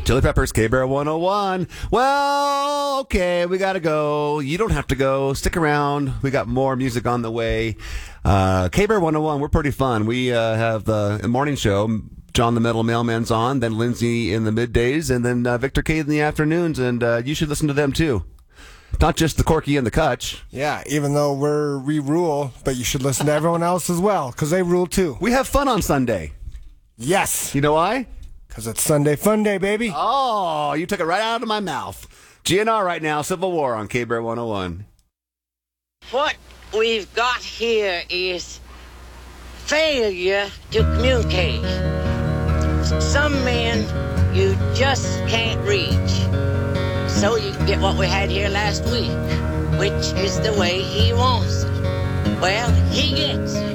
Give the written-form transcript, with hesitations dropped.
Chili Peppers, K-Bear 101. Well, okay, we got to go. You don't have to go. Stick around. We got more music on the way. K-Bear 101, we're pretty fun. We have the morning show. John the Metal Mailman's on, then Lindsay in the middays, and then Victor K in the afternoons, and you should listen to them too. Not just the Corky and the Kutch. Yeah, even though we rule, but you should listen to everyone else as well, because they rule too. We have fun on Sunday. Yes. You know why? Because it's Sunday Fun Day, baby. Oh, you took it right out of my mouth. GNR right now, Civil War on K-Bear 101. What we've got here is failure to communicate. Some men you just can't reach. So you get what we had here last week, which is the way he wants it. Well, he gets it.